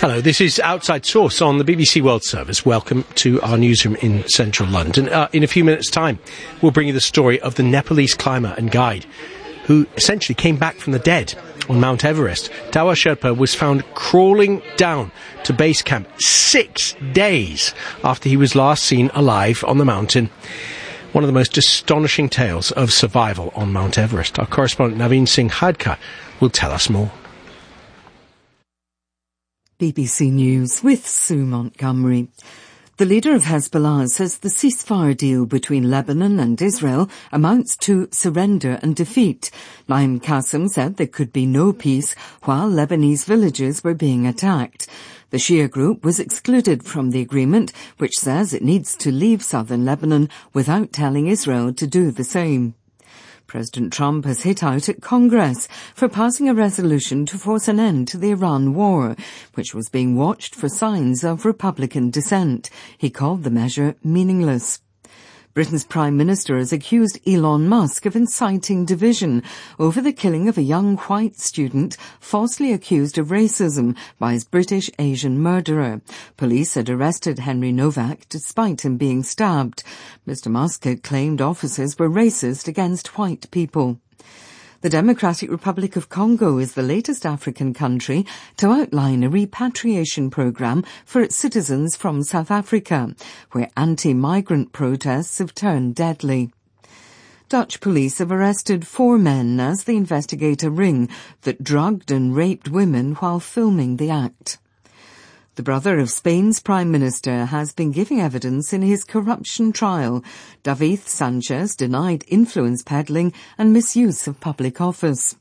Hello, this is Outside Source on the BBC World Service. Welcome to our newsroom in central London. In a few minutes' time, we'll bring you the story of the Nepalese climber and guide who essentially came back from the dead on Mount Everest. Tawa Sherpa was found crawling down to base camp 6 days after he was last seen alive on the mountain. One of the most astonishing tales of survival on Mount Everest. Our correspondent Naveen Singh Khadka will tell us more. BBC News with Sue Montgomery. The leader of Hezbollah says the ceasefire deal between Lebanon and Israel amounts to surrender and defeat. Naim Qassem said there could be no peace while Lebanese villages were being attacked. The Shia group was excluded from the agreement, which says it needs to leave southern Lebanon without telling Israel to do the same. President Trump has hit out at Congress for passing a resolution to force an end to the Iran war, which was being watched for signs of Republican dissent. He called the measure meaningless. Britain's Prime Minister has accused Elon Musk of inciting division over the killing of a young white student falsely accused of racism by his British Asian murderer. Police had arrested Henry Novak despite him being stabbed. Mr. Musk had claimed officers were racist against white people. The Democratic Republic of Congo is the latest African country to outline a repatriation program for its citizens from South Africa, where anti-migrant protests have turned deadly. Dutch police have arrested 4 men as they investigate a ring that drugged and raped women while filming the act. The brother of Spain's Prime Minister has been giving evidence in his corruption trial. David Sanchez denied influence peddling and misuse of public office.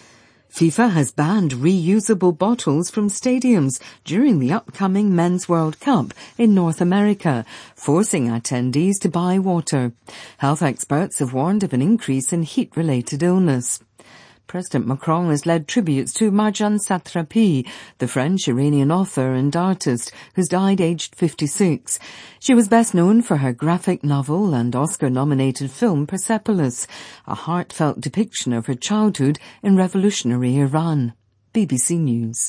FIFA has banned reusable bottles from stadiums during the upcoming Men's World Cup in North America, forcing attendees to buy water. Health experts have warned of an increase in heat-related illness. President Macron has led tributes to Marjane Satrapi, the French-Iranian author and artist who's died aged 56. She was best known for her graphic novel and Oscar-nominated film Persepolis, a heartfelt depiction of her childhood in revolutionary Iran. BBC News.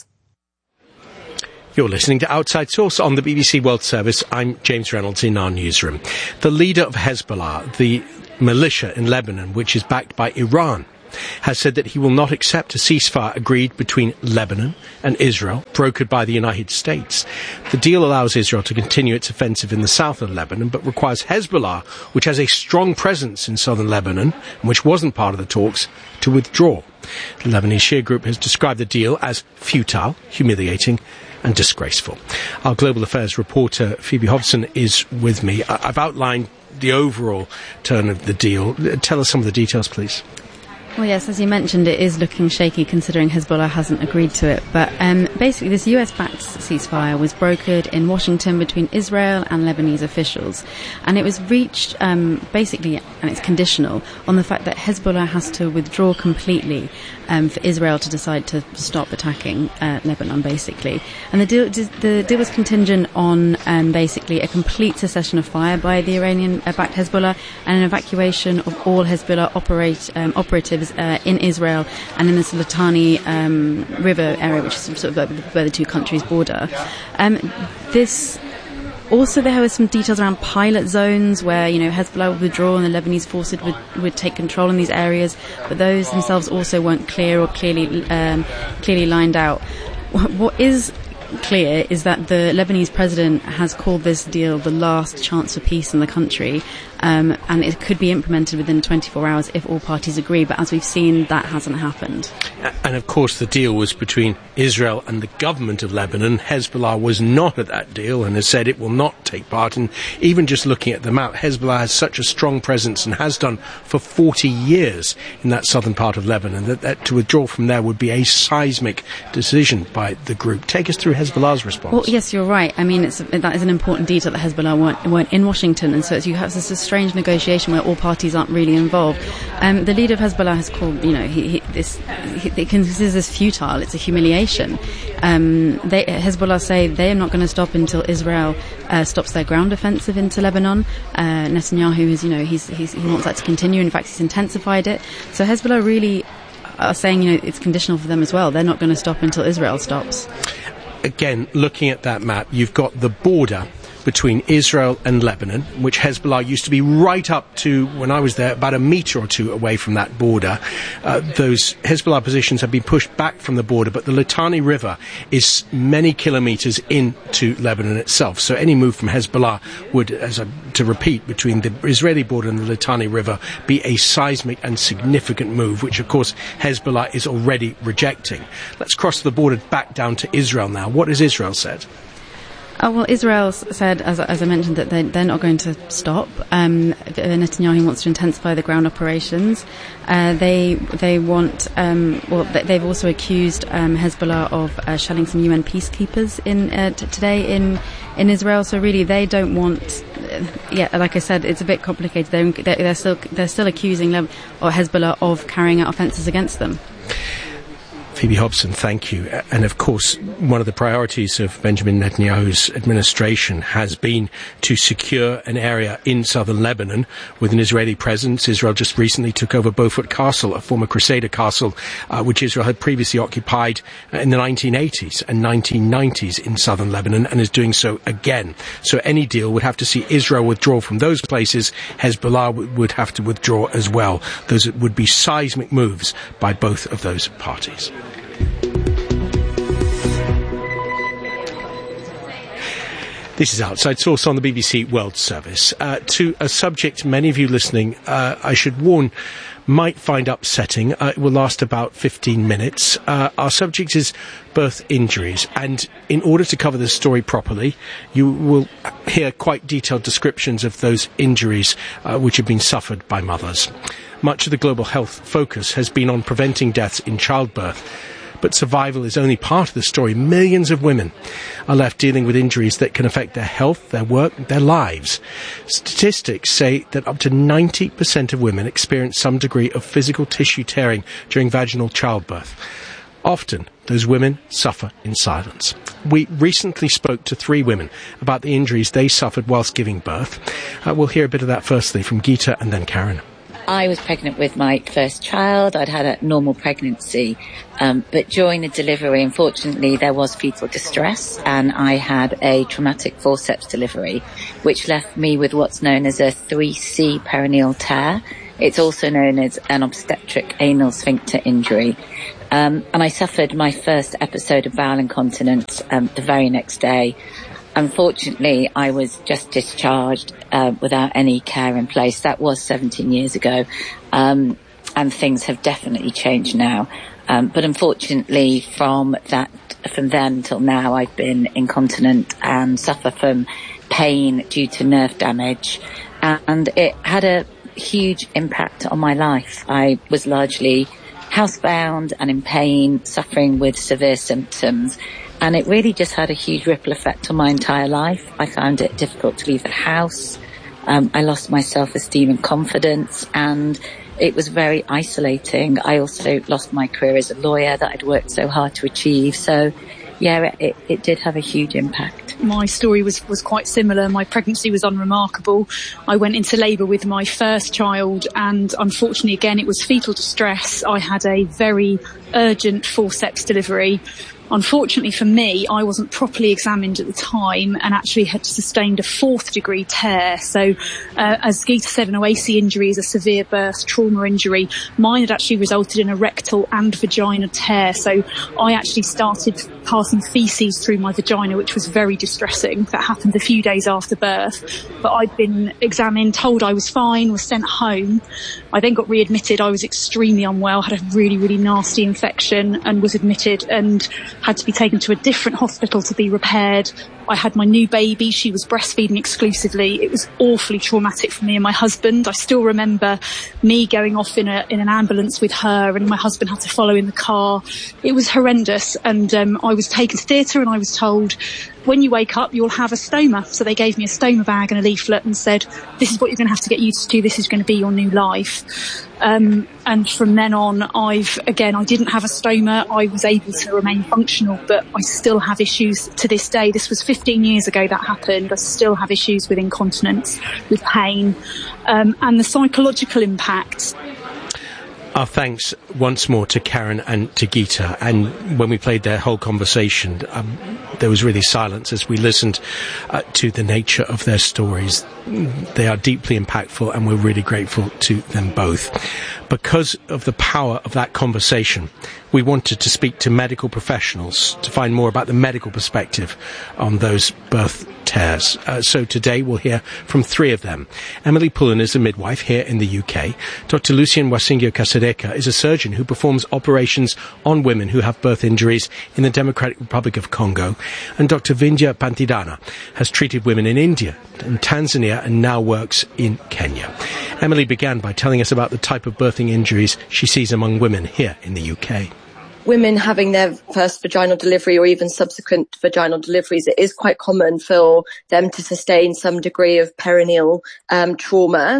You're listening to Outside Source on the BBC World Service. I'm James Reynolds in our newsroom. The leader of Hezbollah, the militia in Lebanon, which is backed by Iran, has said that he will not accept a ceasefire agreed between Lebanon and Israel, brokered by the United States. The deal allows Israel to continue its offensive in the south of Lebanon, but requires Hezbollah, which has a strong presence in southern Lebanon, and which wasn't part of the talks, to withdraw. The Lebanese Shia group has described the deal as futile, humiliating, and disgraceful. Our global affairs reporter, Phoebe Hobson, is with me. I've outlined the overall turn of the deal. Tell us some of the details, please. Well, yes, as you mentioned, it is looking shaky considering Hezbollah hasn't agreed to it. But basically, this US-backed ceasefire was brokered in Washington between Israel and Lebanese officials. And it was reached basically, and it's conditional, on the fact that Hezbollah has to withdraw completely for Israel to decide to stop attacking Lebanon, basically. And the deal was contingent on basically a complete cessation of fire by the Iranian-backed Hezbollah and an evacuation of all Hezbollah operatives in Israel and in the Litani River area, which is sort of where the two countries border. Also, there were some details around pilot zones where, Hezbollah would withdraw and the Lebanese forces would take control in these areas, but those themselves also weren't clear or clearly lined out. What is clear is that the Lebanese president has called this deal the last chance for peace in the country, and it could be implemented within 24 hours if all parties agree, but as we've seen, that hasn't happened. And of course the deal was between Israel and the government of Lebanon. Hezbollah was not at that deal and has said it will not take part. And even just looking at the map, Hezbollah has such a strong presence and has done for 40 years in that southern part of Lebanon that to withdraw from there would be a seismic decision by the group. Take us through Hezbollah's response. Well, yes, you're right. I mean, that is an important detail that Hezbollah weren't in Washington, and so you have this strange negotiation where all parties aren't really involved. The leader of Hezbollah has called, he considers this futile. It's a humiliation. Hezbollah say they are not going to stop until Israel stops their ground offensive into Lebanon. Netanyahu is, he wants that to continue. In fact, he's intensified it. So Hezbollah really are saying, it's conditional for them as well. They're not going to stop until Israel stops. again, looking at that map, you've got the border between Israel and Lebanon, which Hezbollah used to be right up to, when I was there, about a metre or two away from that border. Those Hezbollah positions have been pushed back from the border, but the Litani River is many kilometres into Lebanon itself. So any move from Hezbollah would, to repeat, between the Israeli border and the Litani River, be a seismic and significant move, which of course Hezbollah is already rejecting. Let's cross the border back down to Israel now. What has Israel said? Oh, well, Israel said, as I mentioned, that they're not going to stop. Netanyahu wants to intensify the ground operations. They want, they've also accused Hezbollah of shelling some UN peacekeepers today in Israel. So really, they don't want. Like I said, it's a bit complicated. They're still accusing Hezbollah of carrying out offences against them. Phoebe Hobson, thank you. And of course, one of the priorities of Benjamin Netanyahu's administration has been to secure an area in southern Lebanon with an Israeli presence. Israel just recently took over Beaufort Castle, a former Crusader castle, which Israel had previously occupied in the 1980s and 1990s in southern Lebanon, and is doing so again. So any deal would have to see Israel withdraw from those places. Hezbollah would have to withdraw as well. Those would be seismic moves by both of those parties. This is Outside Source on the BBC World Service. To a subject many of you listening, I should warn, might find upsetting. It will last about 15 minutes. Our subject is birth injuries, and in order to cover this story properly, you will hear quite detailed descriptions of those injuries which have been suffered by mothers. Much of the global health focus has been on preventing deaths in childbirth. But survival is only part of the story. Millions of women are left dealing with injuries that can affect their health, their work, their lives. Statistics say that up to 90% of women experience some degree of physical tissue tearing during vaginal childbirth. Often, those women suffer in silence. We recently spoke to 3 women about the injuries they suffered whilst giving birth. We'll hear a bit of that firstly from Geeta and then Karen. I was pregnant with my first child. I'd had a normal pregnancy. But during the delivery, unfortunately, there was fetal distress, and I had a traumatic forceps delivery, which left me with what's known as a 3C perineal tear. It's also known as an obstetric anal sphincter injury. And I suffered my first episode of bowel incontinence the very next day. Unfortunately, I was just discharged without any care in place. That was 17 years ago, and things have definitely changed now. But unfortunately, from then till now, I've been incontinent and suffer from pain due to nerve damage, and it had a huge impact on my life. I was largely housebound and in pain, suffering with severe symptoms. And it really just had a huge ripple effect on my entire life. I found it difficult to leave the house. I lost my self-esteem and confidence, and it was very isolating. I also lost my career as a lawyer that I'd worked so hard to achieve. So, yeah, it did have a huge impact. My story was quite similar. My pregnancy was unremarkable. I went into labour with my first child, and unfortunately, again, it was fetal distress. I had a very urgent forceps delivery. Unfortunately for me, I wasn't properly examined at the time and actually had sustained a 4th degree tear. So, as Geeta said, an OASI injury is a severe birth trauma injury. Mine had actually resulted in a rectal and vagina tear. So I actually started passing feces through my vagina, which was very distressing. That happened a few days after birth. But I'd been examined, told I was fine, was sent home. I then got readmitted. I was extremely unwell, had a really, really nasty infection, and was admitted and had to be taken to a different hospital to be repaired. I had my new baby. She was breastfeeding exclusively. It was awfully traumatic for me and my husband. I still remember me going off in an ambulance with her, and my husband had to follow in the car. It was horrendous. And I was taken to theatre, and I was told, when you wake up, you'll have a stoma. So they gave me a stoma bag and a leaflet and said, this is what you're going to have to get used to. This is going to be your new life. And from then on, I didn't have a stoma. I was able to remain functional, but I still have issues to this day. This was 15 years ago that happened. I still have issues with incontinence, with pain, and the psychological impact. Our thanks once more to Karen and to Geeta. And when we played their whole conversation, there was really silence as we listened to the nature of their stories. They are deeply impactful, and we're really grateful to them both. Because of the power of that conversation, we wanted to speak to medical professionals to find more about the medical perspective on those birth tears. So today we'll hear from three of them. Emily Pullen is a midwife here in the UK. Dr. Lucien Wasingio Kasereka is a surgeon who performs operations on women who have birth injuries in the Democratic Republic of Congo. And Dr. Vindhya Pantidhana has treated women in India and Tanzania and now works in Kenya. Emily began by telling us about the type of birthing injuries she sees among women here in the UK. Women having their first vaginal delivery or even subsequent vaginal deliveries, it is quite common for them to sustain some degree of perineal trauma.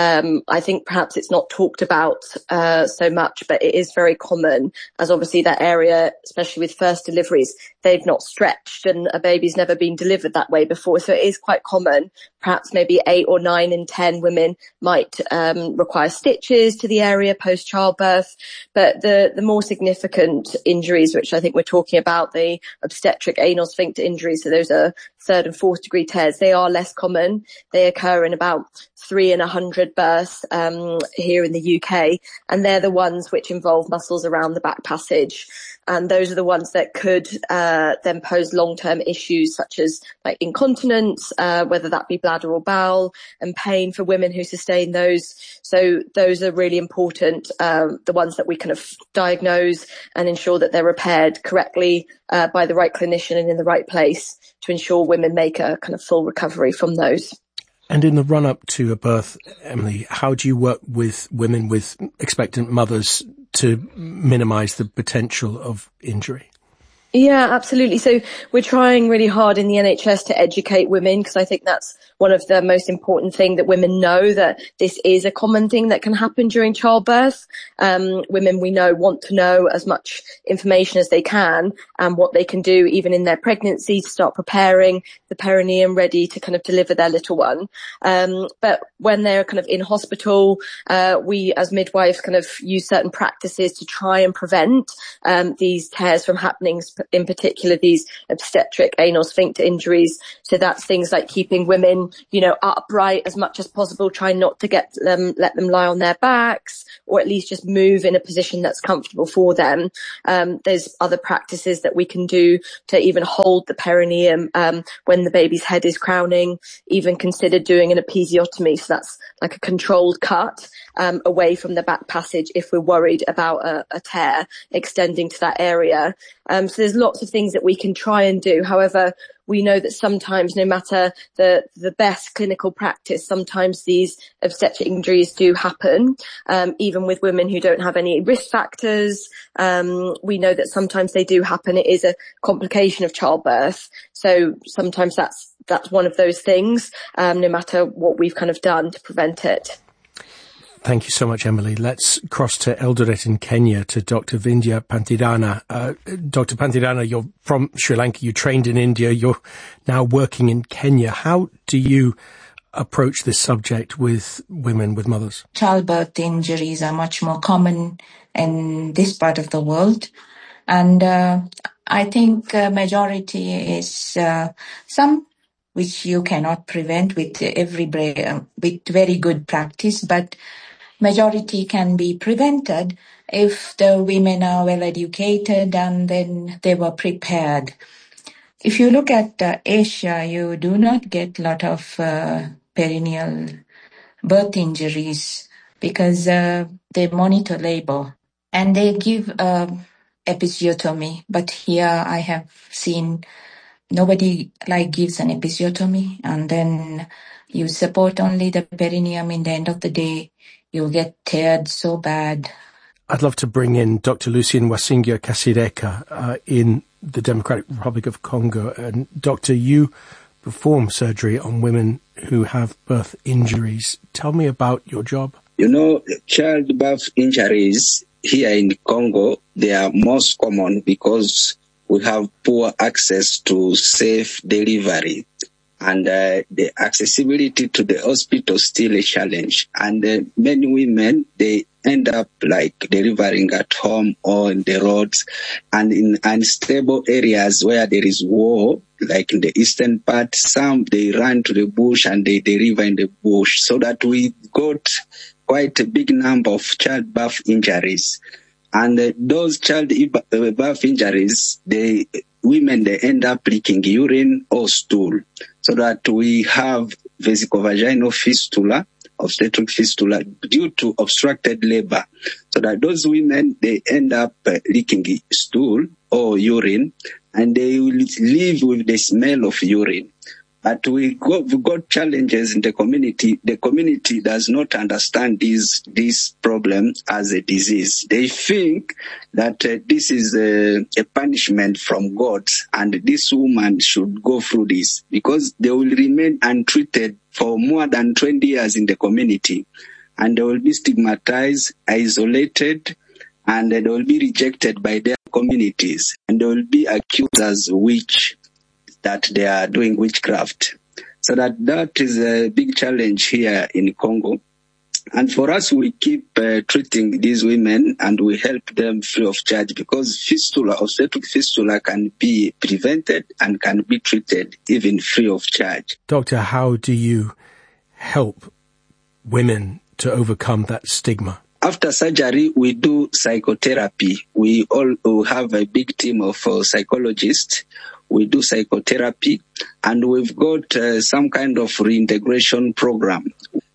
I think perhaps it's not talked about so much, but it is very common, as obviously that area, especially with first deliveries, they've not stretched and a baby's never been delivered that way before. So it is quite common. Perhaps maybe 8 or 9 in 10 women might require stitches to the area post-childbirth. But the more significant injuries, which I think we're talking about, the obstetric anal sphincter injuries, so those are 3rd and 4th degree tears, they are less common. They occur in about 3 in 100 births here in the UK, and they're the ones which involve muscles around the back passage. And those are the ones that could then pose long-term issues such as like incontinence, whether that be bladder or bowel, and pain for women who sustain those. So those are really important, the ones that we kind of diagnose and ensure that they're repaired correctly by the right clinician and in the right place to ensure women make a kind of full recovery from those. And in the run-up to a birth, Emily, how do you work with women with expectant mothers to minimise the potential of injury? Yeah, absolutely. So we're trying really hard in the NHS to educate women, because I think that's one of the most important thing, that women know that this is a common thing that can happen during childbirth. Women, we know, want to know as much information as they can and what they can do even in their pregnancy to start preparing the perineum ready to kind of deliver their little one. But when they're kind of in hospital, we as midwives kind of use certain practices to try and prevent these tears from happening, in particular these obstetric anal sphincter injuries. So that's things like keeping women, upright as much as possible, trying not to let them lie on their backs, or at least just move in a position that's comfortable for them. There's other practices that we can do to even hold the perineum when the baby's head is crowning, even consider doing an episiotomy. So that's like a controlled cut away from the back passage if we're worried about a tear extending to that area. So there's lots of things that we can try and do. However, we know that sometimes, no matter the best clinical practice, sometimes these obstetric injuries do happen, even with women who don't have any risk factors. We know that sometimes they do happen. It is a complication of childbirth. So sometimes that's one of those things, no matter what we've kind of done to prevent it. Thank you so much, Emily. Let's cross to Eldoret in Kenya to Dr. Vindhya Pantidhana. Dr. Pantidhana, you're from Sri Lanka. You trained in India. You're now working in Kenya. How do you approach this subject with women, with mothers? Childbirth injuries are much more common in this part of the world. And I think majority is some which you cannot prevent with with very good practice, but majority can be prevented if the women are well educated and then they were prepared. If you look at Asia, you do not get a lot of perineal birth injuries because they monitor labor and they give episiotomy. But here I have seen nobody gives an episiotomy, and then you support only the perineum. In the end of the day, you get teared so bad. I'd love to bring in Dr. Lucien Wasingio Kasereka in the Democratic Republic of Congo. And Doctor, you perform surgery on women who have birth injuries. Tell me about your job. Childbirth injuries here in Congo, they are most common because we have poor access to safe delivery. and the accessibility to the hospital still a challenge. And many women, they end up like delivering at home or in the roads, and in unstable areas where there is war, like in the eastern part, some they run to the bush and they deliver in the bush, so that we got quite a big number of childbirth injuries. And those childbirth injuries, women, they end up leaking urine or stool, so that we have vesicovaginal fistula, obstetric fistula, due to obstructed labor. So that those women, they end up leaking stool or urine, and they will live with the smell of urine. But we've got challenges in the community. The community does not understand this problem as a disease. They think that this is a punishment from God, and this woman should go through this, because they will remain untreated for more than 20 years in the community, and they will be stigmatized, isolated, and they will be rejected by their communities, and they will be accused as witch, that they are doing witchcraft. So that is a big challenge here in Congo. And for us, we keep treating these women, and we help them free of charge, because fistula, obstetric fistula, can be prevented and can be treated even free of charge. Doctor, how do you help women to overcome that stigma? After surgery, we do psychotherapy. We all have a big team of psychologists. We do psychotherapy, and we've got some kind of reintegration program.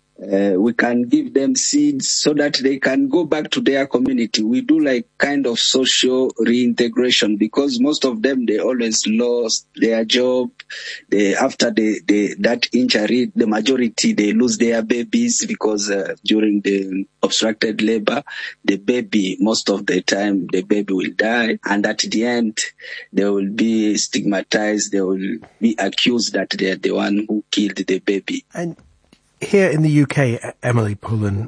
We can give them seeds so that they can go back to their community. We do like kind of social reintegration, because most of them, they always lost their job. After that injury, the majority, they lose their babies, because during the obstructed labor, the baby, most of the time, the baby will die. And at the end, they will be stigmatized. They will be accused that they are the one who killed the baby. And here in the UK, Emily Pullen,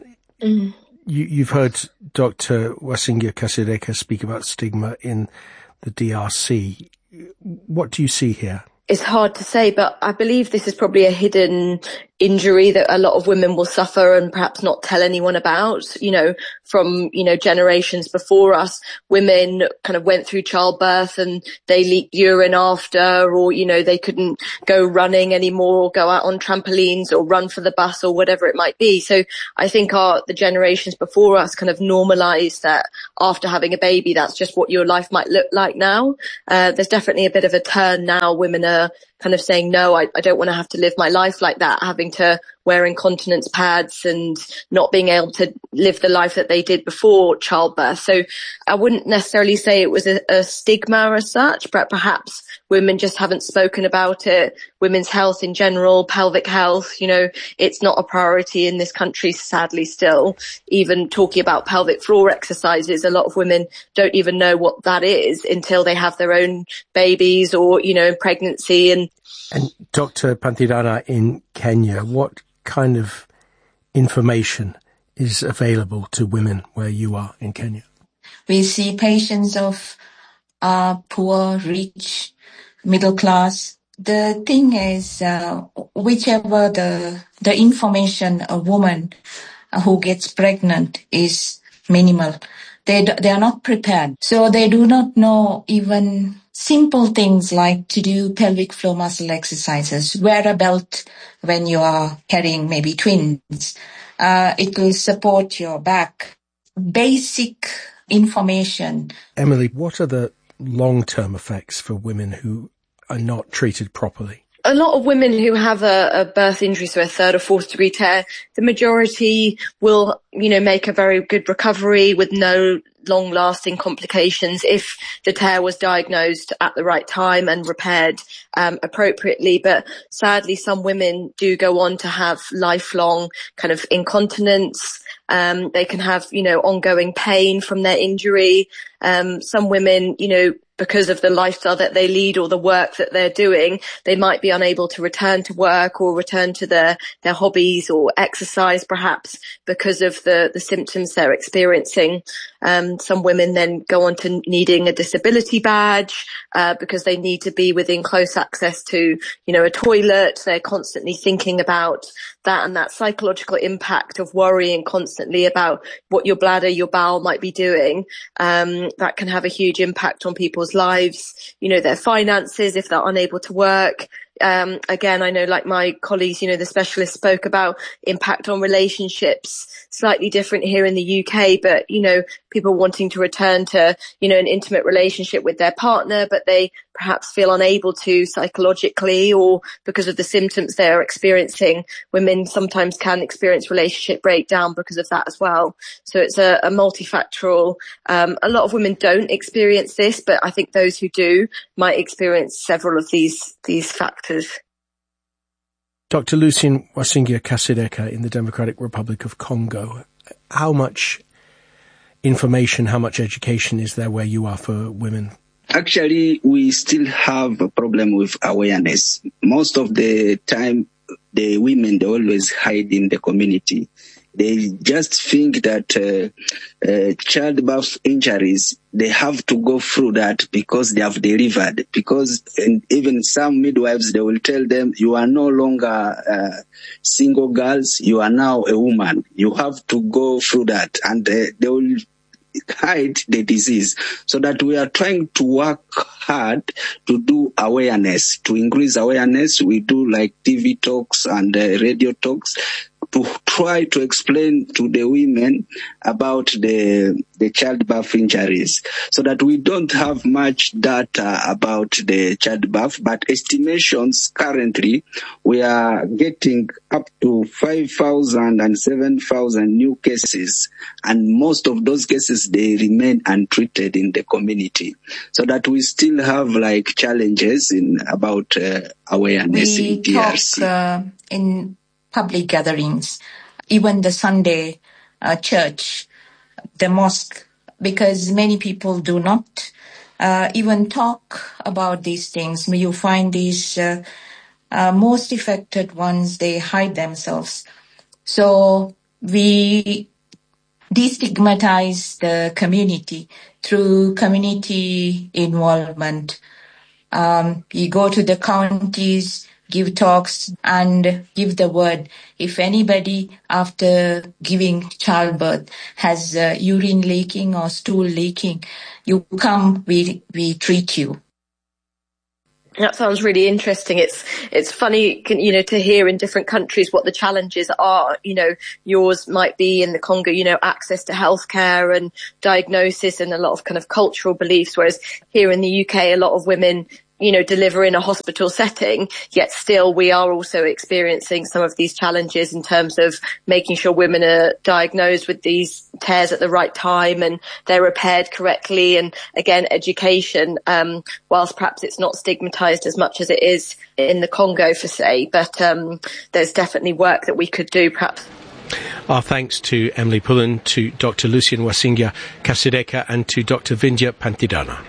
you've heard Dr. Wasinga Kasireka speak about stigma in the DRC. What do you see here? It's hard to say, but I believe this is probably a hidden injury that a lot of women will suffer and perhaps not tell anyone about. From generations before us, women kind of went through childbirth and they leaked urine after, or they couldn't go running anymore, or go out on trampolines or run for the bus or whatever it might be. So I think the generations before us kind of normalized that after having a baby, that's just what your life might look like now. There's definitely a bit of a turn now. Women are kind of saying, no, I don't want to have to live my life like that, having to wear incontinence pads and not being able to live the life that they did before childbirth. So I wouldn't necessarily say it was a stigma as such, but perhaps women just haven't spoken about it. Women's health in general, pelvic health, it's not a priority in this country, sadly still. Even talking about pelvic floor exercises, a lot of women don't even know what that is until they have their own babies or, in pregnancy. And Dr. Panthirana, in Kenya, what kind of information is available to women where you are in Kenya? We see patients of poor, rich, middle class. The thing is, whichever the information a woman who gets pregnant is minimal, they are not prepared. So they do not know even simple things like to do pelvic floor muscle exercises, wear a belt when you are carrying maybe twins. It will support your back. Basic information. Emily, what are the long-term effects for women who are not treated properly? A lot of women who have a birth injury, so a third or fourth degree tear, the majority will, make a very good recovery with no long-lasting complications if the tear was diagnosed at the right time and repaired appropriately. But sadly, some women do go on to have lifelong kind of incontinence. They can have, ongoing pain from their injury. Some women, because of the lifestyle that they lead or the work that they're doing, they might be unable to return to work or return to their hobbies or exercise perhaps because of the symptoms they're experiencing. Some women then go on to needing a disability badge, because they need to be within close access to, a toilet. They're constantly thinking about that, and that psychological impact of worrying constantly about what your bladder, your bowel might be doing. That can have a huge impact on people's lives, their finances if they're unable to work. Again, I know, like my colleagues, the specialists spoke about impact on relationships, slightly different here in the UK, but, people wanting to return to, an intimate relationship with their partner, but they perhaps feel unable to psychologically, or because of the symptoms they're experiencing. Women sometimes can experience relationship breakdown because of that as well. So it's a multifactorial. A lot of women don't experience this, but I think those who do might experience several of these factors. Dr. Lucien Wasingia-Kasideka in the Democratic Republic of Congo. How much information, how much education is there where you are for women? Actually, we still have a problem with awareness. Most of the time, the women, they always hide in the community. They just think that childbirth injuries, they have to go through that because they have delivered. Because even some midwives, they will tell them, you are no longer single girls, you are now a woman. You have to go through that. And they will hide the disease. So that we are trying to work hard to do awareness, to increase awareness. We do like TV talks and radio talks to try to explain to the women about the childbirth injuries, so that we don't have much data about the childbirth, but estimations currently, we are getting up to 5,000 and 7,000 new cases, and most of those cases, they remain untreated in the community, so that we still have like challenges in about awareness in DRC. We talk in public gatherings, even the Sunday church, the mosque, because many people do not even talk about these things. You find these most affected ones, they hide themselves. So we destigmatize the community through community involvement. You go to the counties, give talks and give the word. If anybody after giving childbirth has urine leaking or stool leaking, you come, we treat you. That sounds really interesting. It's funny, to hear in different countries what the challenges are. Yours might be in the Congo, access to healthcare and diagnosis and a lot of kind of cultural beliefs, whereas here in the UK, a lot of women deliver in a hospital setting, yet still we are also experiencing some of these challenges in terms of making sure women are diagnosed with these tears at the right time and they're repaired correctly. And again, education, whilst perhaps it's not stigmatized as much as it is in the Congo for say, but there's definitely work that we could do perhaps. Our thanks to Emily Pullen, to Dr. Lucien Wasingia-Kasideka and to Dr. Vindhya Pantidana.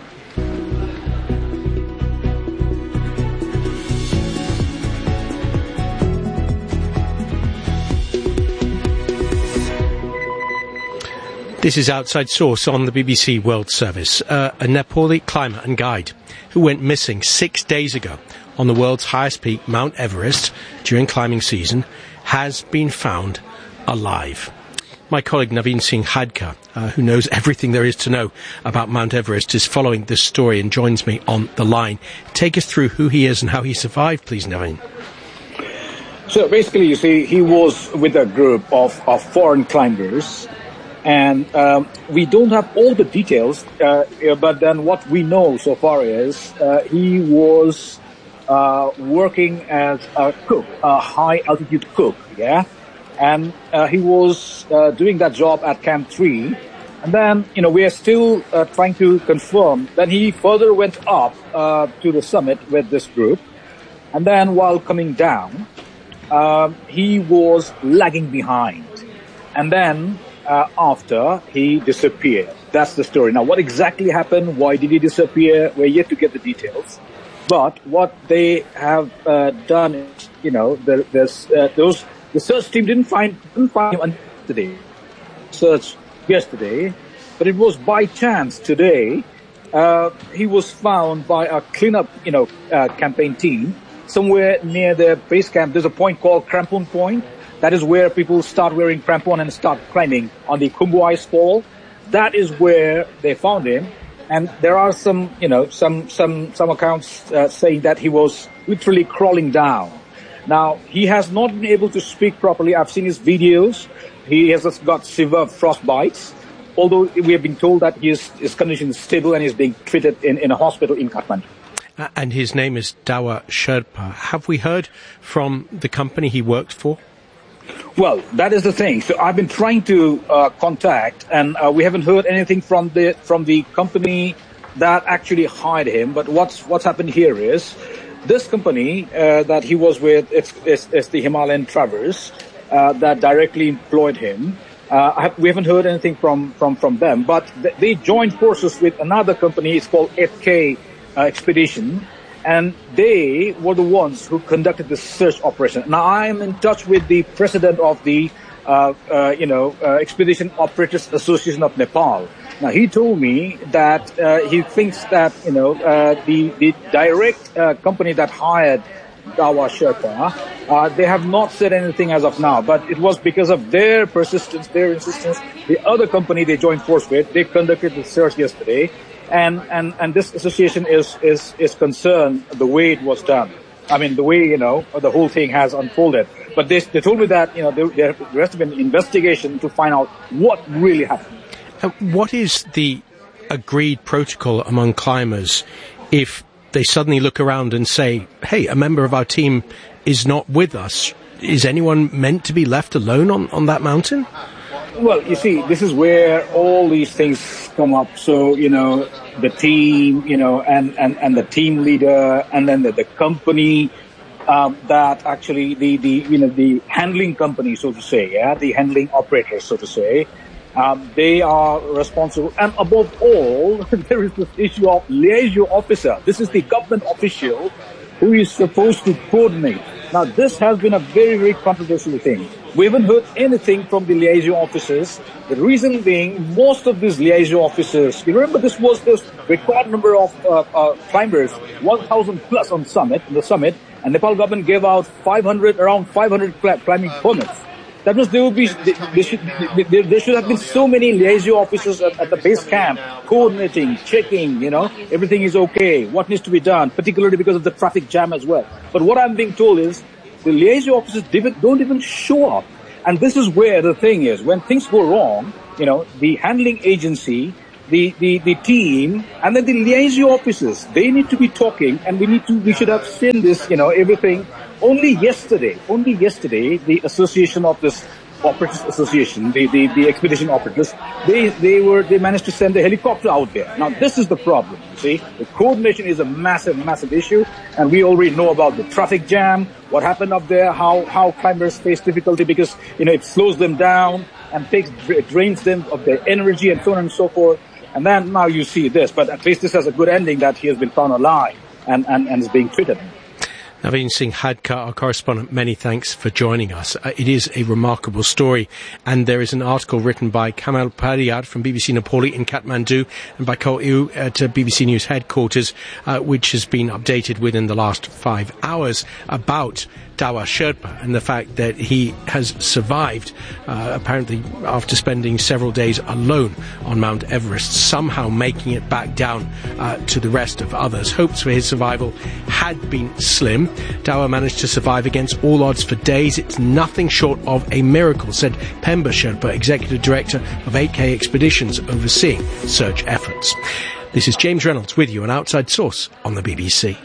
This is Outside Source on the BBC World Service. A Nepali climber and guide who went missing 6 days ago on the world's highest peak, Mount Everest, during climbing season, has been found alive. My colleague Naveen Singh Hadkar, who knows everything there is to know about Mount Everest, is following this story and joins me on the line. Take us through who he is and how he survived, please, Naveen. So basically, you see, he was with a group of foreign climbers. And we don't have all the details, but then what we know so far is he was working as a cook, a high-altitude cook, yeah? And he was doing that job at Camp 3. And then, we are still trying to confirm. Then he further went up to the summit with this group. And then while coming down, he was lagging behind. And then after he disappeared. That's the story. Now, what exactly happened? Why did he disappear? We're yet to get the details. But what they have done is, the search team didn't find him yesterday. Search yesterday, But it was by chance today, he was found by a cleanup, campaign team somewhere near the base camp. There's a point called Crampon Point. That is where people start wearing crampon and start climbing on the Khumbu Ice Fall. That is where they found him. And there are some accounts saying that he was literally crawling down. Now, he has not been able to speak properly. I've seen his videos. He has got severe frostbites. Although we have been told that his condition is stable and he's being treated in a hospital in Kathmandu. And his name is Dawa Sherpa. Have we heard from the company he worked for? Well, that is the thing. So I've been trying to contact, and we haven't heard anything from the company that actually hired him. But what's happened here is this company that he was with, it's the Himalayan Traverse that directly employed him. We haven't heard anything from them, but they joined forces with another company. It's called FK Expedition. And they were the ones who conducted the search operation. Now, I am in touch with the president of the, Expedition Operators Association of Nepal. Now, he told me that he thinks that, the direct company that hired Dawa Sherpa, they have not said anything as of now. But it was because of their persistence, their insistence. The other company they joined force with, they conducted the search yesterday. And this association is concerned the way it was done. I mean, the way, the whole thing has unfolded. But they told me that, there has to be an investigation to find out what really happened. What is the agreed protocol among climbers if they suddenly look around and say, hey, a member of our team is not with us? Is anyone meant to be left alone on that mountain? Well, you see, this is where all these things come up. So, the team, and the team leader, and then the company, that actually the handling company, so to say, the handling operators, so to say, they are responsible. And above all, there is this issue of liaison officer. This is the government official who is supposed to coordinate. Now, this has been a very, very controversial thing. We haven't heard anything from the liaison officers. The reason being, most of these liaison officers, you remember this was the record number of climbers, 1,000 plus on the summit, and Nepal government gave out around 500 climbing permits. That means there should have been so many liaison officers at the base camp, coordinating, checking, everything is okay, what needs to be done, particularly because of the traffic jam as well. But what I'm being told is, the liaison officers don't even show up. And this is where the thing is. When things go wrong, the handling agency, the team, and then the liaison officers, they need to be talking, and we should have seen this, everything. Only yesterday, the association of this Operators Association, the expedition operators, they managed to send a helicopter out there. Now, this is the problem, you see. The coordination is a massive, massive issue, and we already know about the traffic jam, what happened up there, how climbers face difficulty because, it slows them down and drains them of their energy and so on and so forth. And then now you see this, but at least this has a good ending that he has been found alive and is being treated. Naveen Singh Hadkar, our correspondent, many thanks for joining us. It is a remarkable story, and there is an article written by Kamal Pariyar from BBC Nepali in Kathmandu and by Ko Eu at BBC News headquarters, which has been updated within the last 5 hours about Dawa Sherpa and the fact that he has survived, apparently after spending several days alone on Mount Everest, somehow making it back down to the rest of others. Hopes for his survival had been slim. Dawa managed to survive against all odds for days. It's nothing short of a miracle, said Pemba Sherpa, Executive Director of 8K Expeditions, overseeing search efforts. This is James Reynolds with you on Outside Source on the BBC.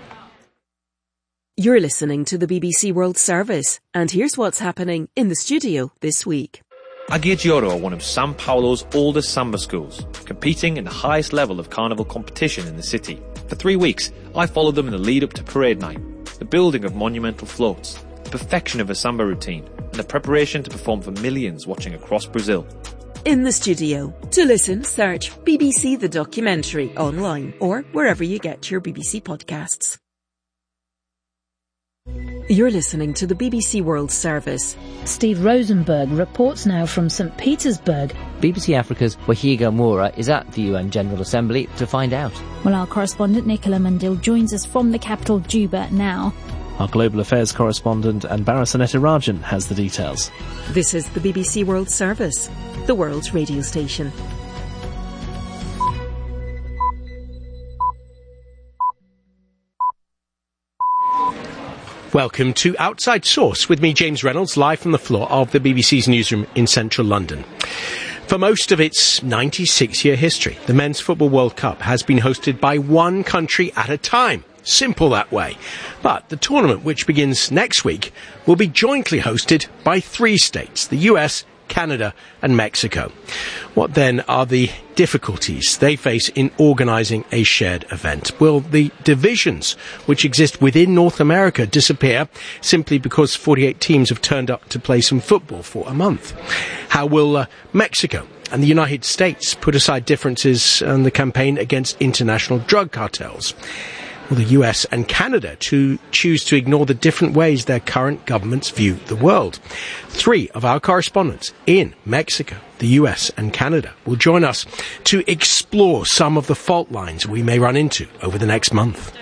You're listening to the BBC World Service, and here's what's happening in the studio this week. Agiagioro are one of Sao Paulo's oldest samba schools, competing in the highest level of carnival competition in the city. For 3 weeks, I followed them in the lead-up to parade night, the building of monumental floats, the perfection of a samba routine, and the preparation to perform for millions watching across Brazil. In the studio. To listen, search BBC The Documentary online or wherever you get your BBC podcasts. You're listening to the BBC World Service. Steve Rosenberg reports now from St. Petersburg, BBC Africa's Wahiga Moura is at the UN General Assembly to find out. Well, our correspondent Nicola Mundil joins us from the capital Juba now. Our Global Affairs correspondent Anbara Sanetirajan has the details. This is the BBC World Service, the world's radio station. Welcome to Outside Source with me, James Reynolds, live from the floor of the BBC's newsroom in central London. For most of its 96-year history, the Men's Football World Cup has been hosted by one country at a time. Simple that way. But the tournament, which begins next week, will be jointly hosted by 3 states, the US, Canada and Mexico. What then are the difficulties they face in organising a shared event? Will the divisions which exist within North America disappear simply because 48 teams have turned up to play some football for a month? How will Mexico and the United States put aside differences in the campaign against international drug cartels? Will the US and Canada choose to ignore the different ways their current governments view the world? 3 of our correspondents in Mexico, the US and Canada will join us to explore some of the fault lines we may run into over the next month.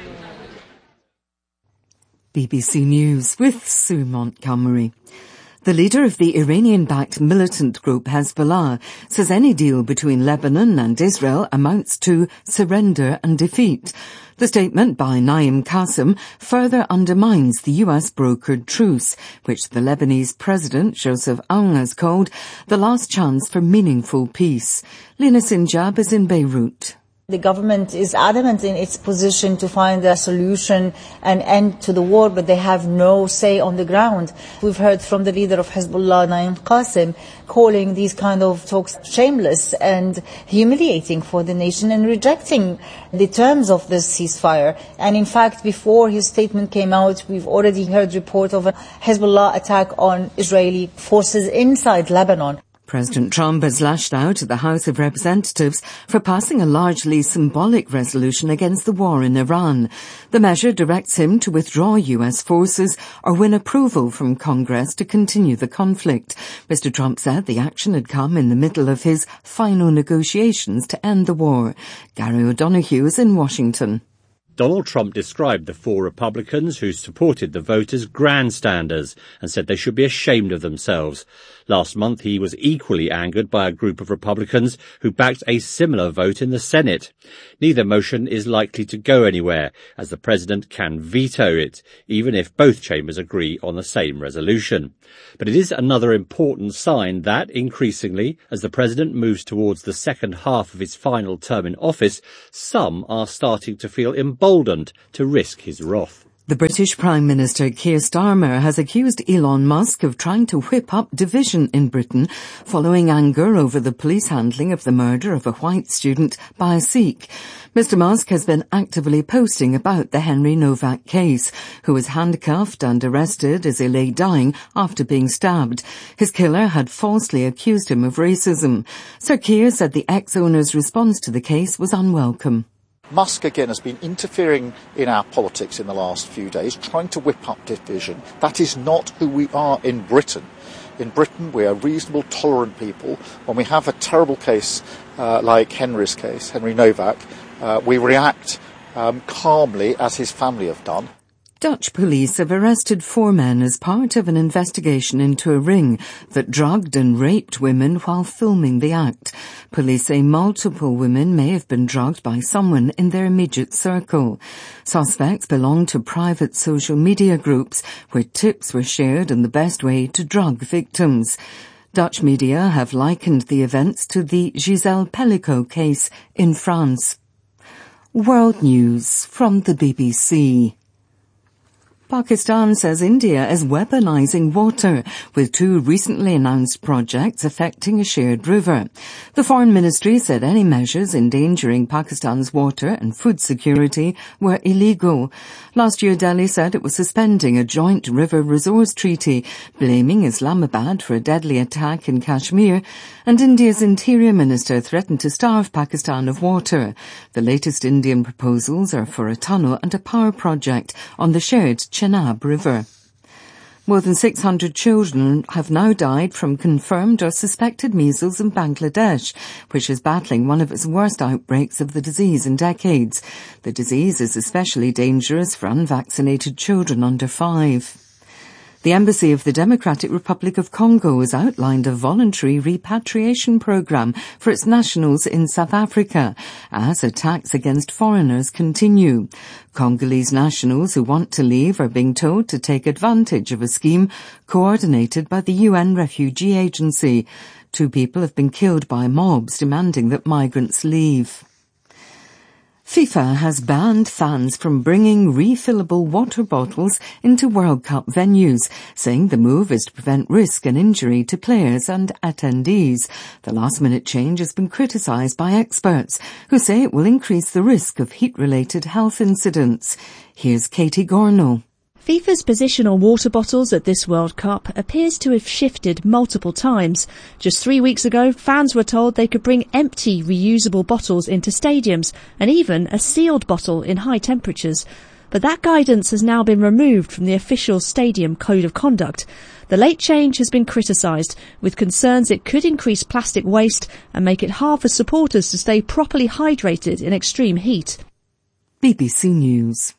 BBC News with Sue Montgomery. The leader of the Iranian-backed militant group Hezbollah says any deal between Lebanon and Israel amounts to surrender and defeat. The statement by Naim Qassem further undermines the US-brokered truce, which the Lebanese president Joseph Aoun has called the last chance for meaningful peace. Lina Sinjab is in Beirut. The government is adamant in its position to find a solution and end to the war, but they have no say on the ground. We've heard from the leader of Hezbollah, Naim Qassem, calling these kind of talks shameless and humiliating for the nation and rejecting the terms of this ceasefire. And in fact, before his statement came out, we've already heard report of a Hezbollah attack on Israeli forces inside Lebanon. President Trump has lashed out at the House of Representatives for passing a largely symbolic resolution against the war in Iran. The measure directs him to withdraw US forces or win approval from Congress to continue the conflict. Mr. Trump said the action had come in the middle of his final negotiations to end the war. Gary O'Donoghue is in Washington. Donald Trump described the 4 Republicans who supported the vote as grandstanders and said they should be ashamed of themselves. Last month, he was equally angered by a group of Republicans who backed a similar vote in the Senate. Neither motion is likely to go anywhere, as the president can veto it, even if both chambers agree on the same resolution. But it is another important sign that, increasingly, as the president moves towards the second half of his final term in office, some are starting to feel emboldened to risk his wrath. The British Prime Minister Keir Starmer has accused Elon Musk of trying to whip up division in Britain following anger over the police handling of the murder of a white student by a Sikh. Mr. Musk has been actively posting about the Henry Novak case, who was handcuffed and arrested as he lay dying after being stabbed. His killer had falsely accused him of racism. Sir Keir said the ex-owner's response to the case was unwelcome. Musk, again, has been interfering in our politics in the last few days, trying to whip up division. That is not who we are in Britain. In Britain, we are reasonable, tolerant people. When we have a terrible case like Henry's case, Henry Novak, we react calmly, as his family have done. Dutch police have arrested 4 men as part of an investigation into a ring that drugged and raped women while filming the act. Police say multiple women may have been drugged by someone in their immediate circle. Suspects belong to private social media groups where tips were shared on the best way to drug victims. Dutch media have likened the events to the Giselle Pellicot case in France. World News from the BBC. Pakistan says India is weaponizing water with 2 recently announced projects affecting a shared river. The Foreign Ministry said any measures endangering Pakistan's water and food security were illegal. Last year, Delhi said it was suspending a joint river resource treaty, blaming Islamabad for a deadly attack in Kashmir, and India's Interior Minister threatened to starve Pakistan of water. The latest Indian proposals are for a tunnel and a power project on the shared Chenab River. More than 600 children have now died from confirmed or suspected measles in Bangladesh, which is battling one of its worst outbreaks of the disease in decades. The disease is especially dangerous for unvaccinated children under 5. The Embassy of the Democratic Republic of Congo has outlined a voluntary repatriation programme for its nationals in South Africa as attacks against foreigners continue. Congolese nationals who want to leave are being told to take advantage of a scheme coordinated by the UN Refugee Agency. 2 people have been killed by mobs demanding that migrants leave. FIFA has banned fans from bringing refillable water bottles into World Cup venues, saying the move is to prevent risk and injury to players and attendees. The last-minute change has been criticised by experts, who say it will increase the risk of heat-related health incidents. Here's Katie Gornall. FIFA's position on water bottles at this World Cup appears to have shifted multiple times. Just 3 weeks ago, fans were told they could bring empty, reusable bottles into stadiums, and even a sealed bottle in high temperatures. But that guidance has now been removed from the official stadium code of conduct. The late change has been criticised, with concerns it could increase plastic waste and make it hard for supporters to stay properly hydrated in extreme heat. BBC News.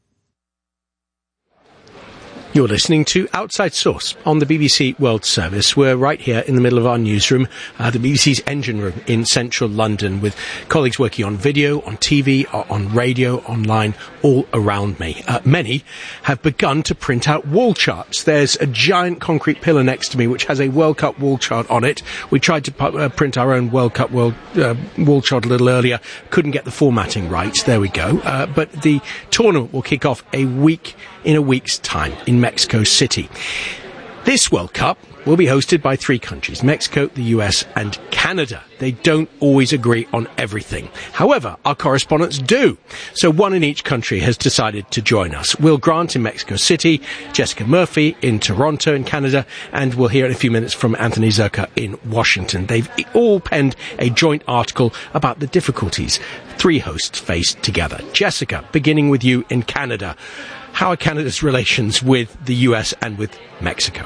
You're listening to Outside Source on the BBC World Service. We're right here in the middle of our newsroom, the BBC's engine room in central London, with colleagues working on video, on TV, on radio, online, all around me. Many have begun to print out wall charts. There's a giant concrete pillar next to me which has a World Cup wall chart on it. We tried to print our own World Cup wall chart a little earlier. Couldn't get the formatting right. There we go. But the tournament will kick off in a week's time in Mexico City. This World Cup will be hosted by 3 countries, Mexico, the US and Canada. They don't always agree on everything. However, our correspondents do. So one in each country has decided to join us. Will Grant in Mexico City, Jessica Murphy in Toronto in Canada, and we'll hear in a few minutes from Anthony Zerka in Washington. They've all penned a joint article about the difficulties 3 hosts face together. Jessica, beginning with you in Canada. How are Canada's relations with the US and with Mexico?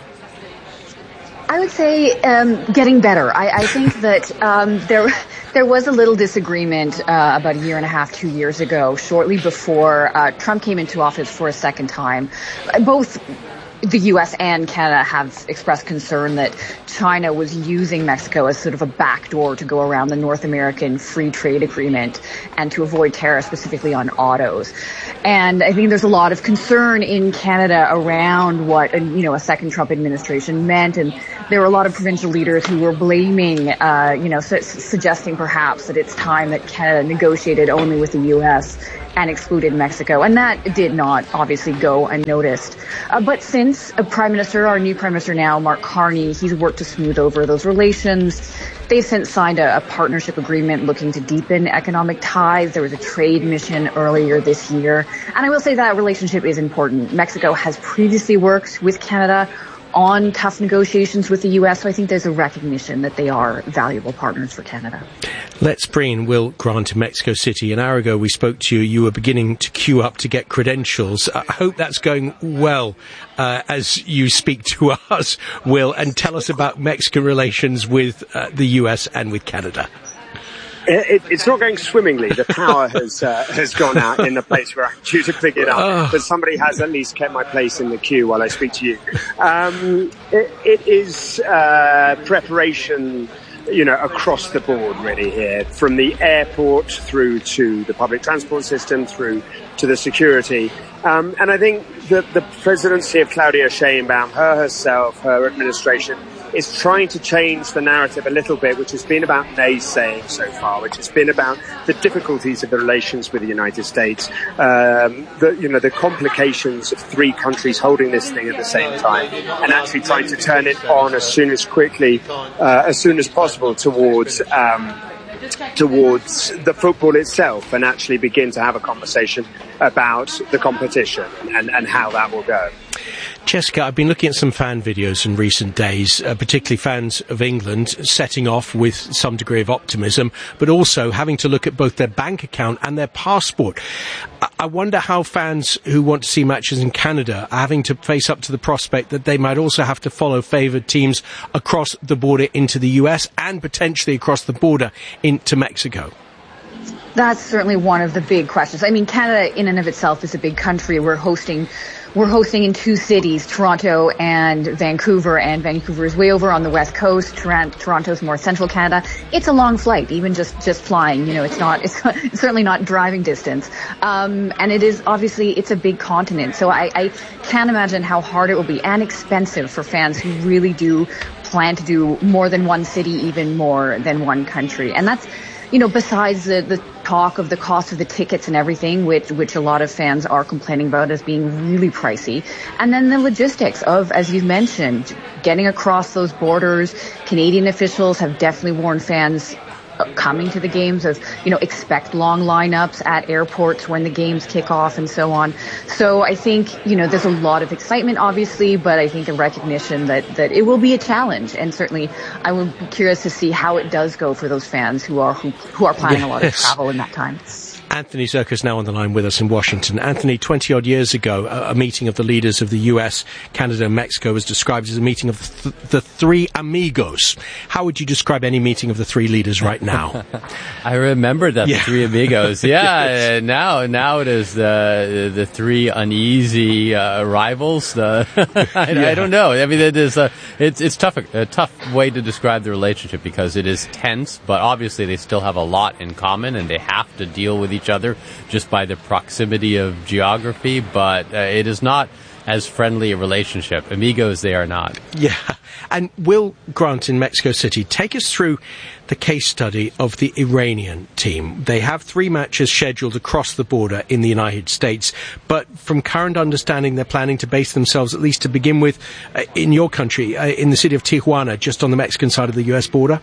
I would say getting better. I think that there was a little disagreement about 1.5 years, 2 years ago, shortly before Trump came into office for a second time. Both the U.S. and Canada have expressed concern that China was using Mexico as sort of a backdoor to go around the North American free trade agreement and to avoid tariffs, specifically on autos. And I think there's a lot of concern in Canada around what, a second Trump administration meant. And there were a lot of provincial leaders who were blaming, suggesting perhaps that it's time that Canada negotiated only with the U.S. and excluded Mexico. And that did not obviously go unnoticed. But since our new Prime Minister now, Mark Carney, he's worked to smooth over those relations. They've since signed a partnership agreement looking to deepen economic ties. There was a trade mission earlier this year. And I will say that relationship is important. Mexico has previously worked with Canada on tough negotiations with the U.S., so I think there's a recognition that they are valuable partners for Canada. Let's bring in Will Grant in Mexico City. An hour ago we spoke to you. You were beginning to queue up to get credentials. I hope that's going well as you speak to us, Will, and tell us about Mexican relations with the U.S. and with Canada. It's not going swimmingly. The power has gone out in the place where I'm due to pick it up. But somebody has at least kept my place in the queue while I speak to you. It is preparation, across the board really here, from the airport through to the public transport system, through to the security. And I think that the presidency of Claudia Sheinbaum, her administration, is trying to change the narrative a little bit, which has been about naysaying so far, which has been about the difficulties of the relations with the United States, the complications of 3 countries holding this thing at the same time, and actually trying to turn it on as soon as possible towards the football itself, and actually begin to have a conversation about the competition and how that will go. Jessica, I've been looking at some fan videos in recent days, particularly fans of England setting off with some degree of optimism, but also having to look at both their bank account and their passport. I wonder how fans who want to see matches in Canada are having to face up to the prospect that they might also have to follow favoured teams across the border into the US and potentially across the border into Mexico. That's certainly one of the big questions. I mean, Canada in and of itself is a big country. We're hosting in two cities, Toronto and Vancouver is way over on the west coast. Toronto's more central Canada. It's a long flight, even just flying. It's certainly not driving distance. And it is obviously, it's a big continent. So I can't imagine how hard it will be and expensive for fans who really do plan to do more than one city, even more than one country. And that's, besides the talk of the cost of the tickets and everything, which a lot of fans are complaining about as being really pricey. And then the logistics of, as you mentioned, getting across those borders. Canadian officials have definitely warned fans coming to the games of, expect long lineups at airports when the games kick off and so on. So I think, there's a lot of excitement, obviously, but I think a recognition that it will be a challenge. And certainly I would be curious to see how it does go for those fans who are planning a lot of travel in that time. Anthony Zerka is now on the line with us in Washington. Anthony, 20-odd years ago, a meeting of the leaders of the US, Canada and Mexico was described as a meeting of the three amigos. How would you describe any meeting of the three leaders right now? I remember that, the three amigos. Yeah, now it is the three uneasy rivals. I don't know. I mean, it's tough, a tough way to describe the relationship because it is tense, but obviously they still have a lot in common and they have to deal with each other just by the proximity of geography, but it is not as friendly a relationship. Amigos, they are not. Yeah. And Will Grant in Mexico City, take us through the case study of the Iranian team. They have 3 matches scheduled across the border in the United States, but from current understanding, they're planning to base themselves, at least to begin with, in your country, in the city of Tijuana, just on the Mexican side of the US border.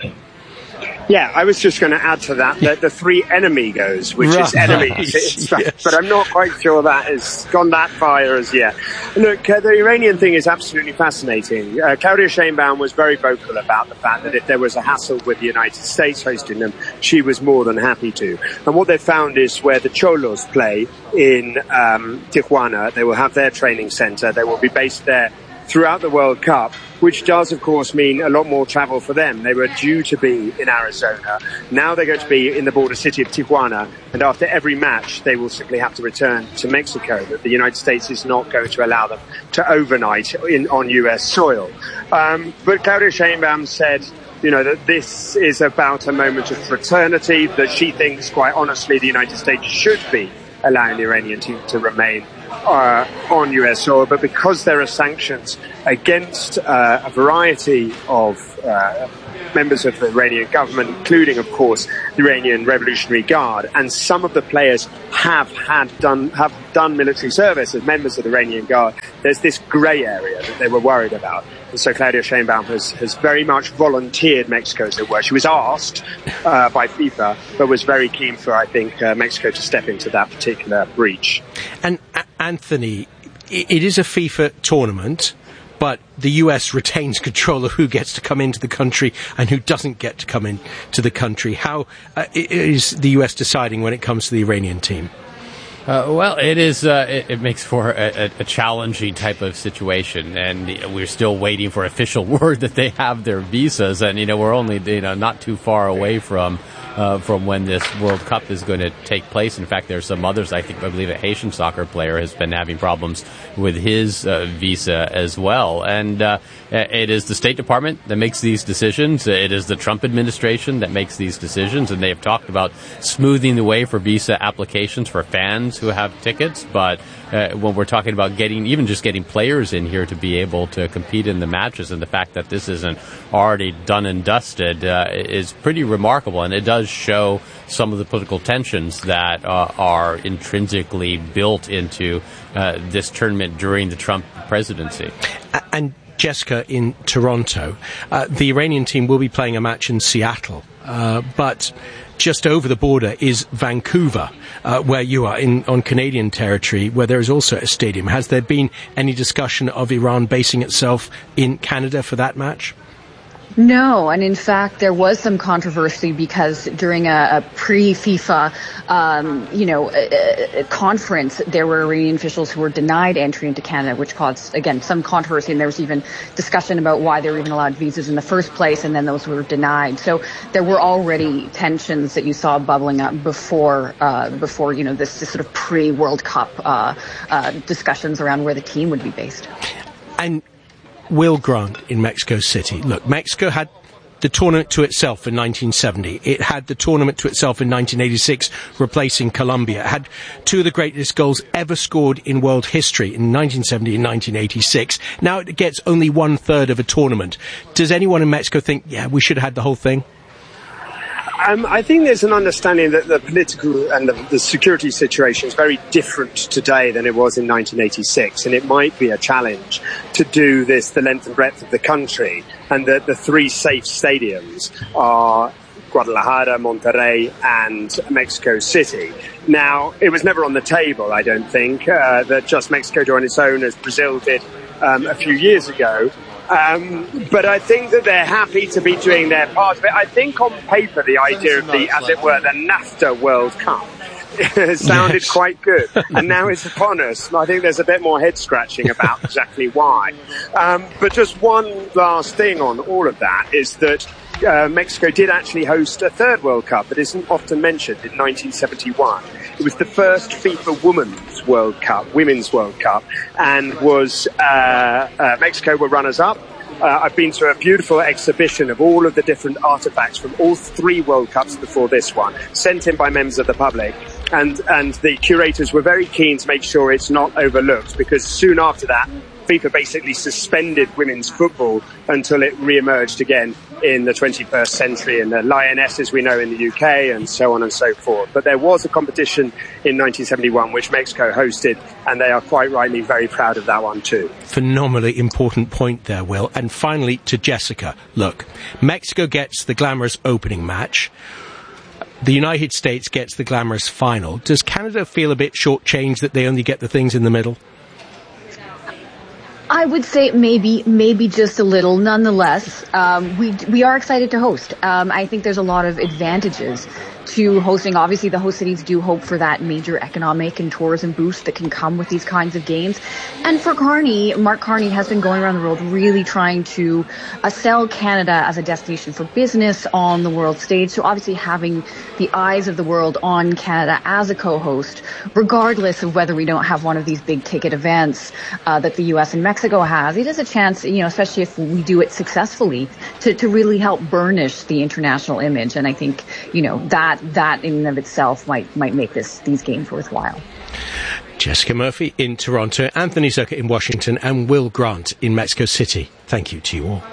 Yeah, I was just going to add to that the three enemigos, which is enemies. Yes. But I'm not quite sure that has gone that far as yet. Look, the Iranian thing is absolutely fascinating. Claudia Sheinbaum was very vocal about the fact that if there was a hassle with the United States hosting them, she was more than happy to. And what they found is where the Cholos play in Tijuana, they will have their training center. They will be based there throughout the World Cup, which does, of course, mean a lot more travel for them. They were due to be in Arizona. Now they're going to be in the border city of Tijuana, and after every match, they will simply have to return to Mexico. But the United States is not going to allow them to overnight on U.S. soil. But Claudia Sheinbaum said, that this is about a moment of fraternity, that she thinks, quite honestly, the United States should be allowing the Iranian team to remain on US soil, but because there are sanctions against a variety of members of the Iranian government, including, of course, the Iranian Revolutionary Guard, and some of the players have done military service as members of the Iranian Guard, there's this grey area that they were worried about. And so Claudia Sheinbaum has very much volunteered Mexico, as it were. She was asked by FIFA, but was very keen for, I think, Mexico to step into that particular breach. And Anthony, it is a FIFA tournament, but the US retains control of who gets to come into the country and who doesn't get to come into the country. How is the US deciding when it comes to the Iranian team? Well, it is. It makes for a challenging type of situation, and we're still waiting for official word that they have their visas. And we're only not too far away from when this World Cup is going to take place. In fact, there's some others. I believe a Haitian soccer player has been having problems with his visa as well. And it is the State Department that makes these decisions. It is the Trump administration that makes these decisions, and they have talked about smoothing the way for visa applications for fans who have tickets. But when we're talking about getting players in here to be able to compete in the matches, and the fact that this isn't already done and dusted is pretty remarkable, and it does show some of the political tensions that are intrinsically built into this tournament during the Trump presidency. And Jessica, in Toronto, the Iranian team will be playing a match in Seattle, but just over the border is Vancouver, where you are on Canadian territory, where there is also a stadium. Has there been any discussion of Iran basing itself in Canada for that match? No, and in fact, there was some controversy because during a pre-FIFA, conference, there were Iranian officials who were denied entry into Canada, which caused, again, some controversy. And there was even discussion about why they were even allowed visas in the first place, and then those were denied. So there were already tensions that you saw bubbling up before this sort of pre-World Cup discussions around where the team would be based. And Will Grant in Mexico City. Look, Mexico had the tournament to itself in 1970. It had the tournament to itself in 1986, replacing Colombia. It had two of the greatest goals ever scored in world history in 1970 and 1986. Now it gets only 1/3 of a tournament. Does anyone in Mexico think, yeah, we should have had the whole thing? I think there's an understanding that the political and the security situation is very different today than it was in 1986, and it might be a challenge to do this the length and breadth of the country, and that the three safe stadiums are Guadalajara, Monterrey, and Mexico City. Now, it was never on the table, I don't think, that just Mexico do on its own, as Brazil did a few years ago. But I think that they're happy to be doing their part of it. I think on paper, the idea of the, as it were, the NAFTA World Cup sounded quite good. And now it's upon us. I think there's a bit more head scratching about exactly why. But just one last thing on all of that is that Mexico did actually host a third World Cup that isn't often mentioned in 1971. It was the first FIFA Women's World Cup, and was Mexico were runners-up. I've been to a beautiful exhibition of all of the different artifacts from all three World Cups before this one, sent in by members of the public, and the curators were very keen to make sure it's not overlooked, because soon after that, FIFA basically suspended women's football until it re-emerged again in the 21st century, and the Lionesses we know in the UK, and so on and so forth. But there was a competition in 1971 which Mexico hosted, and they are quite rightly very proud of that one too. Phenomenally important point there, Will. And finally, to Jessica. Look, Mexico gets the glamorous opening match. The United States gets the glamorous final. Does Canada feel a bit shortchanged that they only get the things in the middle? I would say maybe just a little. Nonetheless, we are excited to host. I think there's a lot of advantages to hosting. Obviously, the host cities do hope for that major economic and tourism boost that can come with these kinds of games. And for Carney, Mark Carney has been going around the world really trying to sell Canada as a destination for business on the world stage. So obviously having the eyes of the world on Canada as a co-host, regardless of whether we don't have one of these big ticket events that the U.S. and Mexico has, it is a chance, especially if we do it successfully, to really help burnish the international image. And I think, that in and of itself might make these games worthwhile. Jessica Murphy in Toronto, Anthony Zucker in Washington, and Will Grant in Mexico City. Thank you to you all.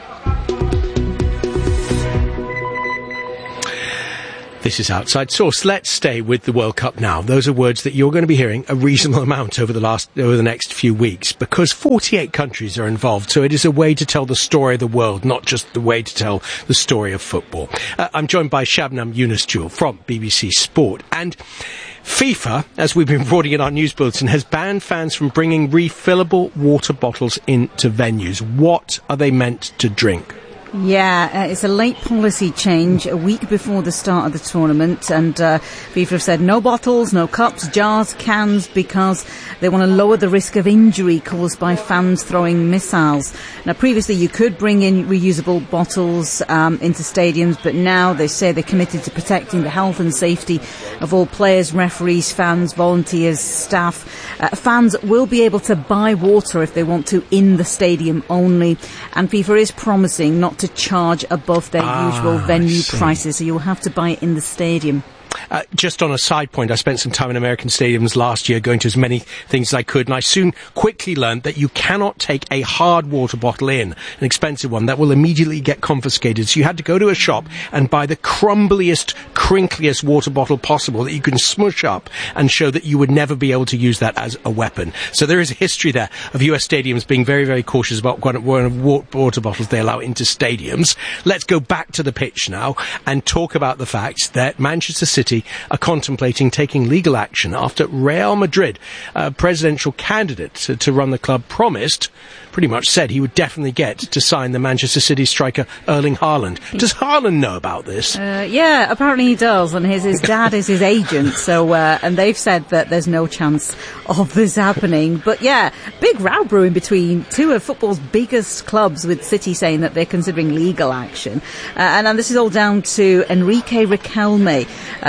This is Outside Source. Let's stay with the World Cup now. Those are words that you're going to be hearing a reasonable amount over the next few weeks, because 48 countries are involved. So it is a way to tell the story of the world, not just the way to tell the story of football. I'm joined by Shabnam Yunus-Jewel from BBC Sport. And FIFA, as we've been reporting in our news bulletin, has banned fans from bringing refillable water bottles into venues. What are they meant to drink? Yeah, it's a late policy change a week before the start of the tournament, and FIFA have said no bottles, no cups, jars, cans, because they want to lower the risk of injury caused by fans throwing missiles. Now, previously you could bring in reusable bottles into stadiums, but now they say they're committed to protecting the health and safety of all players, referees, fans, volunteers, staff. Fans will be able to buy water if they want to in the stadium only, and FIFA is promising not to charge above their usual venue prices, so you'll have to buy it in the stadium. Just on a side point, I spent some time in American stadiums last year going to as many things as I could, and I soon quickly learned that you cannot take a hard water bottle in, an expensive one, that will immediately get confiscated. So you had to go to a shop and buy the crumbliest, crinkliest water bottle possible that you can smush up and show that you would never be able to use that as a weapon. So there is a history there of US stadiums being very, very cautious about what water bottles they allow into stadiums. Let's go back to the pitch now and talk about the fact that Manchester City are contemplating taking legal action after Real Madrid, a presidential candidate to run the club, pretty much said he would definitely get to sign the Manchester City striker Erling Haaland. Does Haaland know about this? Yeah, apparently he does, and his dad is his agent, so and they've said that there's no chance of this happening. But yeah, big row brewing between two of football's biggest clubs, with City saying that they're considering legal action. And this is all down to Enrique Riquelme,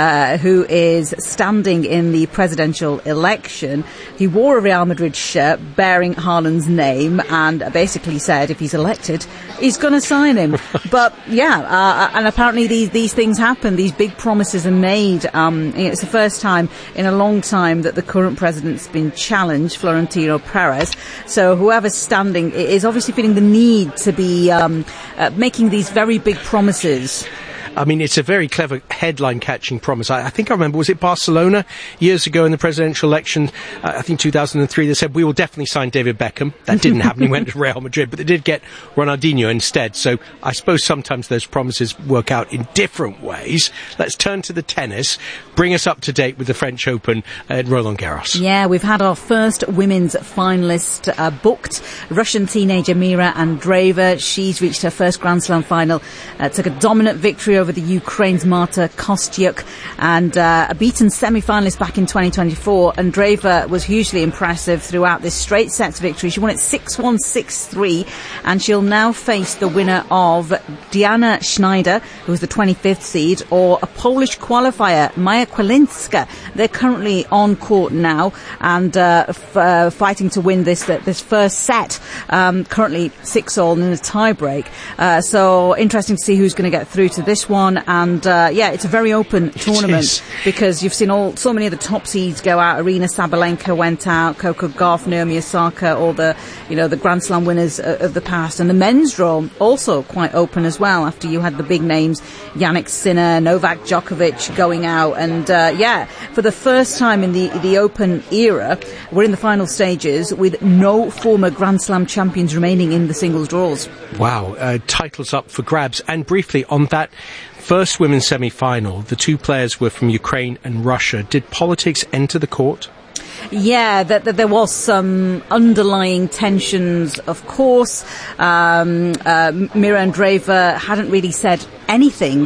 who is standing in the presidential election. He wore a Real Madrid shirt bearing Haaland's name and basically said if he's elected, he's going to sign him. But yeah, and apparently these things happen. These big promises are made. It's the first time in a long time that the current president's been challenged, Florentino Perez. So whoever's standing is obviously feeling the need to be making these very big promises. I mean, it's a very clever headline-catching promise. I think I remember, was it Barcelona years ago in the presidential election, I think 2003, they said, we will definitely sign David Beckham. That didn't happen. He went to Real Madrid, but they did get Ronaldinho instead. So I suppose sometimes those promises work out in different ways. Let's turn to the tennis. Bring us up to date with the French Open at Roland Garros. Yeah, we've had our first women's finalist booked. Russian teenager Mira Andreeva. She's reached her first Grand Slam final, took a dominant victory over the Ukraine's Marta Kostyuk, and a beaten semi-finalist back in 2024. Andreeva was hugely impressive throughout this straight sets victory. She won it 6-1, 6-3, and she'll now face the winner of Diana Schneider, who was the 25th seed, or a Polish qualifier, Maja Kwiatkowska. They're currently on court now and fighting to win this first set, currently 6-all in a tie-break. So interesting to see who's going to get through to this one. And it's a very open tournament because you've seen so many of the top seeds go out. Arina Sabalenka went out, Coco Gauff, Naomi Osaka, all the Grand Slam winners of the past. And the men's draw also quite open as well, after you had the big names, Jannik Sinner, Novak Djokovic going out. And for the first time in the open era, we're in the final stages with no former Grand Slam champions remaining in the singles draws. Wow, titles up for grabs. And briefly on that first women's semi-final, the two players were from Ukraine and Russia. Did politics enter the court? Yeah, that there was some underlying tensions, of course. Mira Andreeva hadn't really said anything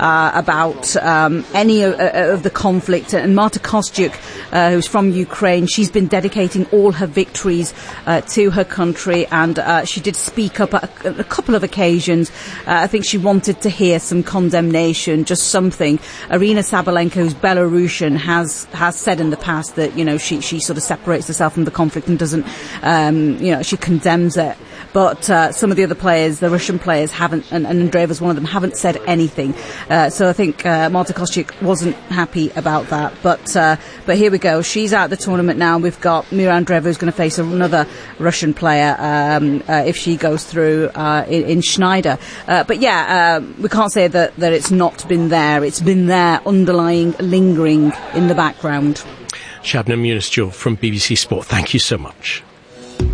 about any of the conflict. And Marta Kostyuk, who's from Ukraine, she's been dedicating all her victories to her country, and she did speak up at a couple of occasions. I think she wanted to hear some condemnation, just something. Arina Sabalenka, who's Belarusian, has said in the past that, she sort of separates herself from the conflict and doesn't, she condemns it. But some of the other players, the Russian players, haven't, and Andreeva's one of them, haven't said anything. So I think Marta Kostyuk wasn't happy about that. But here we go. She's out of the tournament now. We've got Mira Andreeva, who's going to face another Russian player if she goes through in Schneider. We can't say that it's not been there. It's been there, underlying, lingering in the background. Shabnam Yunus from BBC Sport, thank you so much.